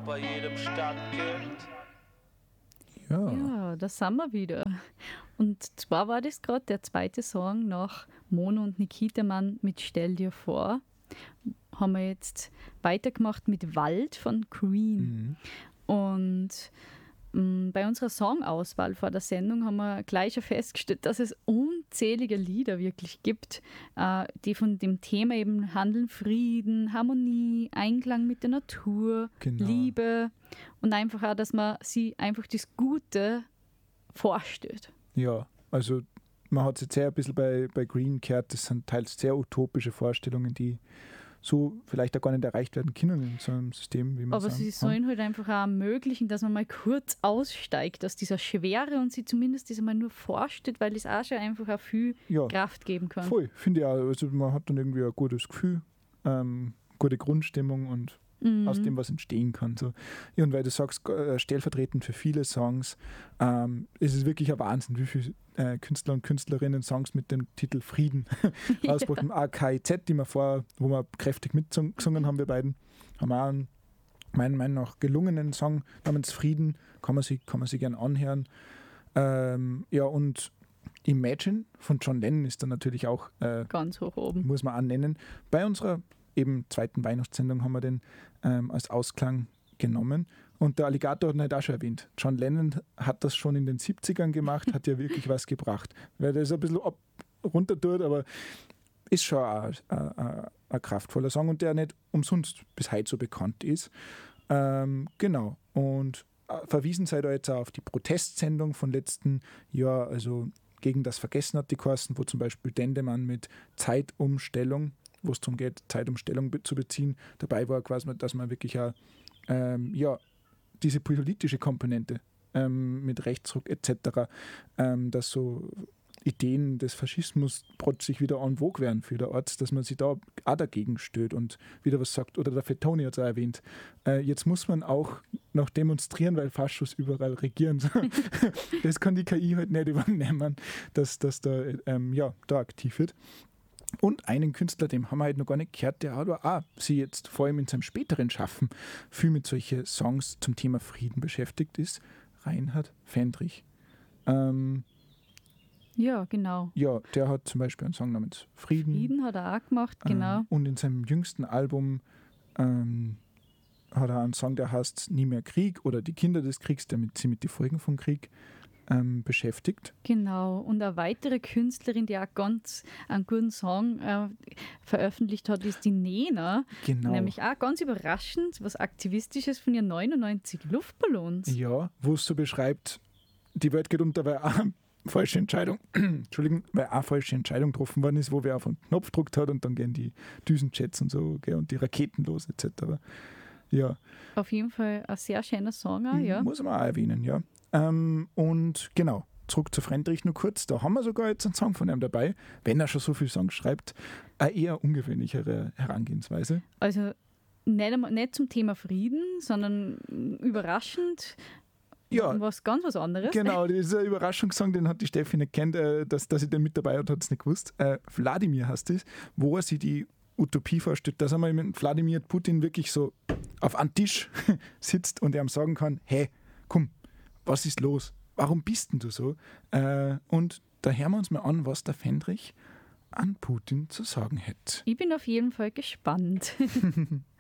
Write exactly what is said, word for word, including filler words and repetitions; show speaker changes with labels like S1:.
S1: bei jedem Stadtkind.
S2: Ja.
S3: Ja, da sind wir wieder. Und zwar war das gerade der zweite Song nach Mono und Nikita Mann mit Stell dir vor. Haben wir jetzt weitergemacht mit Wald von Queen.
S2: Mhm.
S3: Und mh, bei unserer Songauswahl vor der Sendung haben wir gleich schon festgestellt, dass es unzählige Lieder wirklich gibt, äh, die von dem Thema eben handeln: Frieden, Harmonie, Einklang mit der Natur,
S2: Genau.
S3: Liebe und einfach auch, dass man sie einfach das Gute vorstellt.
S2: Ja, also man hat es jetzt sehr ein bisschen bei, bei Green gehört, das sind teils sehr utopische Vorstellungen, die so vielleicht auch gar nicht erreicht werden können in so einem System, wie man
S3: Aber
S2: sagen
S3: sie
S2: kann.
S3: sollen halt einfach auch ermöglichen, dass man mal kurz aussteigt aus dieser Schwere und sie zumindest das einmal nur vorstellt, weil es auch schon einfach auch viel
S2: Ja,
S3: Kraft geben kann.
S2: voll, finde ich auch. Also man hat dann irgendwie ein gutes Gefühl, ähm, gute Grundstimmung und
S3: Mhm.
S2: aus dem was entstehen kann. So. Ja, und weil du sagst, äh, stellvertretend für viele Songs, ähm, ist es wirklich ein Wahnsinn, wie viele äh, Künstler und Künstlerinnen Songs mit dem Titel Frieden rausgebracht haben. A K I Z, die wir vorher, wo wir kräftig mitgesungen haben, wir beiden, haben auch einen, meiner Meinung nach, gelungenen Song namens Frieden, kann man sich, kann man sich gern anhören. Ähm, ja, und Imagine von John Lennon ist dann natürlich auch äh,
S3: Ganz hoch oben.
S2: muss man annennen. Bei unserer eben zweiten Weihnachtssendung haben wir den ähm, als Ausklang genommen. Und der Alligator hat ihn halt auch schon erwähnt. John Lennon hat das schon in den siebzigern gemacht, hat ja wirklich was gebracht. Weil der ist ein bisschen ab, runter tut, aber ist schon ein, ein, ein, ein kraftvoller Song und der nicht umsonst bis heute so bekannt ist. Ähm, genau. Und äh, verwiesen seid ihr jetzt auch auf die Protestsendung von letzten Jahr, also gegen das Vergessen hat die geheißen, wo zum Beispiel Dendemann mit Zeitumstellung, wo es darum geht, Zeitumstellung be- zu beziehen, dabei war quasi, dass man wirklich auch, ähm, ja, diese politische Komponente ähm, mit Rechtsruck et cetera, ähm, dass so Ideen des Faschismus plötzlich wieder en vogue werden für der Ort, dass man sich da auch dagegen stößt und wieder was sagt. Oder der Fettoni hat es auch erwähnt. Äh, jetzt muss man auch noch demonstrieren, weil Faschos überall regieren. Das kann die K I halt nicht übernehmen, dass das da, ähm, ja, da aktiv wird. Und einen Künstler, dem haben wir halt noch gar nicht gehört, der hat auch sie jetzt vor allem in seinem späteren Schaffen viel mit solchen Songs zum Thema Frieden beschäftigt ist. Reinhard Fendrich. Ähm,
S3: Ja, genau.
S2: ja, der hat zum Beispiel einen Song namens Frieden.
S3: Frieden hat er auch gemacht, genau.
S2: Ähm, und in seinem jüngsten Album ähm, hat er einen Song, der heißt Nie mehr Krieg oder Die Kinder des Kriegs, der mit, sich mit den Folgen vom Krieg ähm, beschäftigt.
S3: Genau. Und eine weitere Künstlerin, die auch ganz einen guten Song äh, veröffentlicht hat, ist die Nena.
S2: Genau.
S3: Nämlich auch ganz überraschend, was Aktivistisches von ihren neunundneunzig Luftballons.
S2: Ja, wo es so beschreibt, die Welt geht unter, weil auch falsche Entscheidung, Entschuldigung, weil auch falsche Entscheidung getroffen worden ist, wo wer auf einen Knopf gedrückt hat und dann gehen die Düsenjets und so, gell, und die Raketen los et cetera. Ja.
S3: Auf jeden Fall ein sehr schöner Song auch, ja.
S2: Muss man auch erwähnen, ja. Ähm, und genau, zurück zu Friedrich nur kurz, da haben wir sogar jetzt einen Song von ihm dabei, wenn er schon so viele Songs schreibt, eine eher ungewöhnlichere Herangehensweise.
S3: Also nicht, einmal- nicht zum Thema Frieden, sondern überraschend
S2: Ja,
S3: was ganz was anderes.
S2: genau, dieser Überraschungssong, den hat die Steffi nicht kennt, äh, dass, dass ich den mit dabei hat, hat es nicht gewusst. Äh, Wladimir heißt es, wo er sich die Utopie vorstellt, dass einmal mit Wladimir Putin wirklich so auf einem Tisch sitzt und er ihm sagen kann, hey, komm, was ist los? Warum bist denn du so? Äh, und da hören wir uns mal an, was der Fendrich an Putin zu sagen hätte.
S3: Ich bin auf jeden Fall gespannt.